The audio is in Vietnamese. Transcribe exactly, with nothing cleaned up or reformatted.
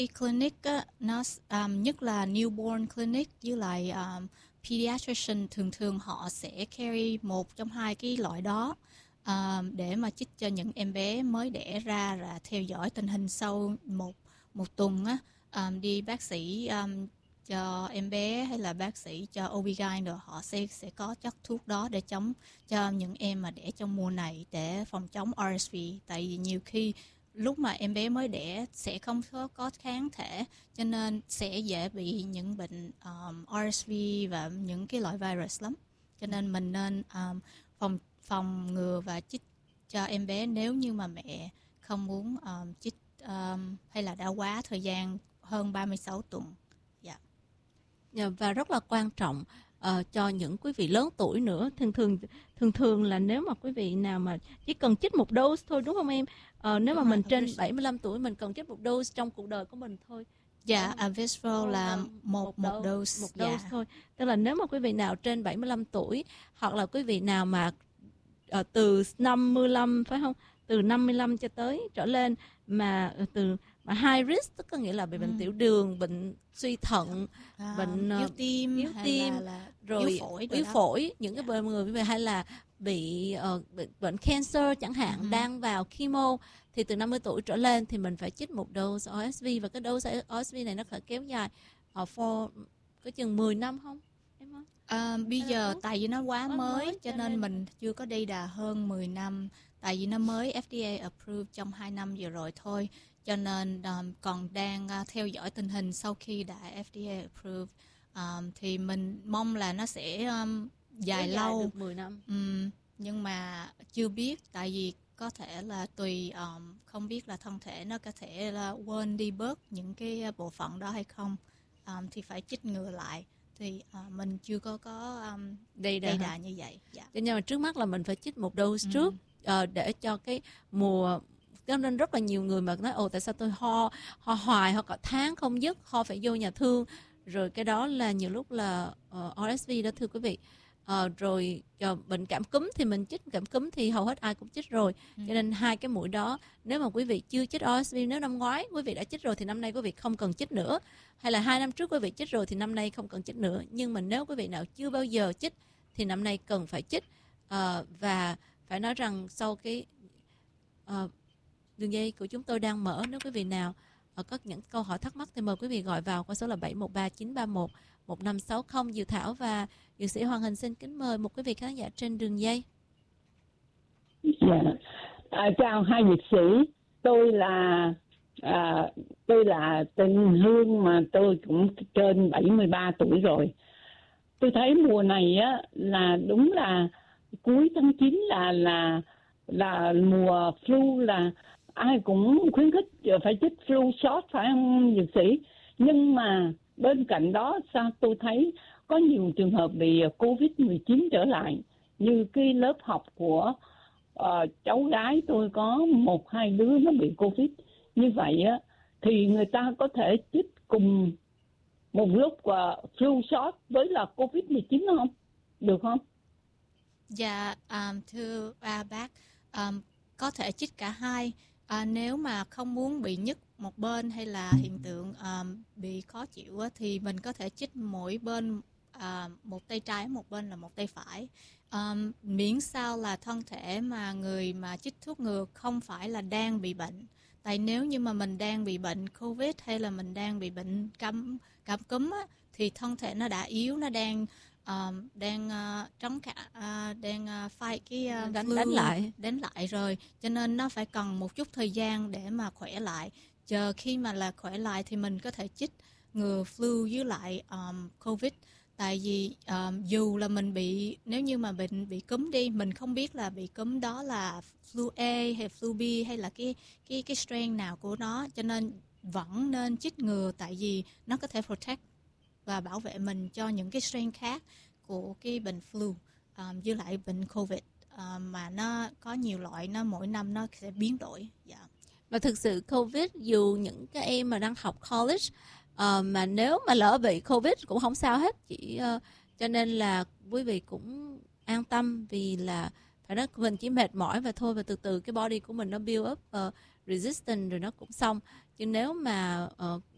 Clinic á, nó um, nhất là newborn clinic với lại um, pediatrician thường thường họ sẽ carry một trong hai cái loại đó um, để mà chích cho những em bé mới đẻ ra, là theo dõi tình hình sau một một tuần á, um, đi bác sĩ um, cho em bé hay là bác sĩ cho ô bê gi айн rồi họ sẽ sẽ có chất thuốc đó để chống cho những em mà đẻ trong mùa này để phòng chống rờ ét vê. Tại vì nhiều khi lúc mà em bé mới đẻ sẽ không có, có kháng thể, cho nên sẽ dễ bị những bệnh um, rờ ét vê và những cái loại virus lắm. Cho nên mình nên um, phòng phòng ngừa và chích cho em bé nếu như mà mẹ không muốn um, chích um, hay là đã quá thời gian hơn ba mươi sáu tuần. Dạ. Yeah. Và rất là quan trọng uh, cho những quý vị lớn tuổi nữa. Thường thường thường thường là nếu mà quý vị nào mà chỉ cần chích một dose thôi, đúng không em? Uh, nếu mà mình trên bảy mươi lăm tuổi mình cần chích một dose trong cuộc đời của mình thôi. Dạ, Avisro là một, một dose, dose. Một dose dạ. thôi. Tức là nếu mà quý vị nào trên bảy mươi lăm tuổi, hoặc là quý vị nào mà uh, từ năm mươi lăm, phải không? Từ năm mươi lăm cho tới trở lên mà uh, từ mà high risk, tức có nghĩa là bị bệnh ừ. tiểu đường, bệnh suy thận, à, bệnh yếu tim, yếu tim, là, là rồi yếu phổi, yếu phổi những yeah. cái người hay là bị uh, bệnh, bệnh cancer chẳng hạn, ừ. đang vào chemo, thì từ năm mươi tuổi trở lên thì mình phải chích một dose rờ ét vê, và cái dose rờ ét vê này nó phải kéo dài ở uh, for có chừng mười năm không? Em ơi? À, bây giờ tại vì nó quá, quá mới, mới cho nên, nên mình chưa có đi đà hơn mười năm, tại vì nó mới ép đê a approved trong hai năm vừa rồi thôi, cho nên um, còn đang uh, theo dõi tình hình sau khi đã ép đê a approved, um, thì mình mong là nó sẽ um, dài Kéo lâu dài được mười năm. Um, nhưng mà chưa biết, tại vì có thể là tùy um, không biết là thân thể nó có thể là quên đi bớt những cái bộ phận đó hay không, um, thì phải chích ngừa lại. Thì uh, mình chưa có có um, đầy đà, đà như vậy. Dạ. Nhưng mà trước mắt là mình phải chích một dose ừ. trước uh, để cho cái mùa. Cho nên rất là nhiều người mà nói ồ tại sao tôi ho ho hoài, ho cả tháng không dứt, ho phải vô nhà thương, rồi cái đó là nhiều lúc là uh, rờ ét vê đó thưa quý vị. Uh, rồi uh, bệnh cảm cúm thì mình chích cảm cúm thì hầu hết ai cũng chích rồi, ừ. cho nên hai cái mũi đó nếu mà quý vị chưa chích rờ ét vê, nếu năm ngoái quý vị đã chích rồi thì năm nay quý vị không cần chích nữa, hay là hai năm trước quý vị chích rồi thì năm nay không cần chích nữa. Nhưng mà nếu quý vị nào chưa bao giờ chích thì năm nay cần phải chích. Uh, và phải nói rằng sau cái uh, đường dây của chúng tôi đang mở, nếu quý vị nào uh, có những câu hỏi thắc mắc thì mời quý vị gọi vào qua số là bảy một ba chín ba một một năm sáu không. Diệu Thảo và dược sĩ Hoàng Hình xin kính mời một quý vị khán giả trên đường dây. Yeah. À, chào hai dược sĩ, tôi là à, tôi là tên Hương, mà tôi cũng trên bảy mươi ba tuổi rồi. Tôi thấy mùa này á là đúng là cuối tháng chín là là là mùa flu, là ai cũng khuyến khích phải chích flu shot, phải không dược sĩ? Nhưng mà bên cạnh đó sao tôi thấy có nhiều trường hợp bị covid mười chín trở lại, như cái lớp học của uh, cháu gái tôi có một hai đứa nó bị covid. Như vậy á thì người ta có thể chích cùng một lúc uh, flu shot với là covid mười chín không? Được không? Dạ, um, thưa à, bác, um, có thể chích cả hai. À, nếu mà không muốn bị nhức một bên hay là hiện tượng um, bị khó chịu á, thì mình có thể chích mỗi bên uh, một tay trái, một bên là một tay phải. Um, miễn sao là thân thể mà người mà chích thuốc ngừa không phải là đang bị bệnh. Tại nếu như mà mình đang bị bệnh Covid hay là mình đang bị bệnh cảm cảm cúm á, thì thân thể nó đã yếu, nó đang Um, đang uh, chống cả uh, đang uh, fight cái uh, đánh, flu, đánh lại đánh lại rồi, cho nên nó phải cần một chút thời gian để mà khỏe lại. Chờ khi mà là khỏe lại thì mình có thể chích ngừa flu với lại um, Covid. Tại vì um, dù là mình bị, nếu như mà bệnh bị cúm đi, mình không biết là bị cúm đó là flu A hay flu B hay là cái cái cái strain nào của nó, cho nên vẫn nên chích ngừa, tại vì nó có thể protect và bảo vệ mình cho những cái strain khác của cái bệnh flu, um, với lại bệnh Covid, um, mà nó có nhiều loại, nó mỗi năm nó sẽ biến đổi. Dạ. Và thực sự Covid, dù những cái em mà đang học college uh, mà nếu mà lỡ bị Covid cũng không sao hết, chỉ uh, cho nên là quý vị cũng an tâm, vì là phải nói mình chỉ mệt mỏi và thôi, và từ từ cái body của mình nó build up uh, resistance rồi nó cũng xong. Chứ nếu mà uh,